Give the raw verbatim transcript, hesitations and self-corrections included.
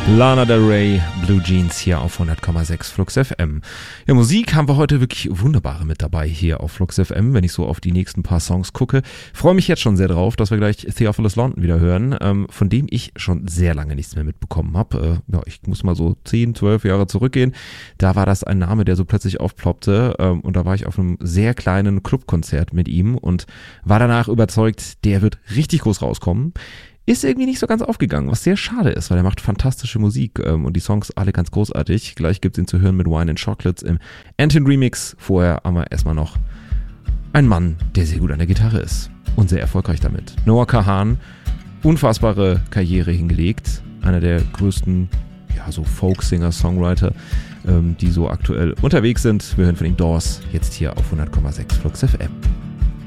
Lana Del Rey, Blue Jeans hier auf hundert Komma sechs Flux F M. Ja, Musik haben wir heute wirklich wunderbare mit dabei hier auf Flux F M, wenn ich so auf die nächsten paar Songs gucke. Freue mich jetzt schon sehr drauf, dass wir gleich Theophilus London wieder hören, ähm, von dem ich schon sehr lange nichts mehr mitbekommen habe. Äh, ja, ich muss mal so zehn, zwölf Jahre zurückgehen. Da war das ein Name, der so plötzlich aufploppte, ähm, und da war ich auf einem sehr kleinen Clubkonzert mit ihm und war danach überzeugt, der wird richtig groß rauskommen. Ist irgendwie nicht so ganz aufgegangen, was sehr schade ist, weil er macht fantastische Musik ähm, und die Songs alle ganz großartig. Gleich gibt's ihn zu hören mit Wine and Chocolates im Antin Remix. Vorher haben wir erstmal noch einen Mann, der sehr gut an der Gitarre ist und sehr erfolgreich damit. Noah Kahan, unfassbare Karriere hingelegt, einer der größten, ja, so Folk-Singer, Songwriter, ähm, die so aktuell unterwegs sind. Wir hören von den Doors jetzt hier auf hundert Komma sechs Flux F M.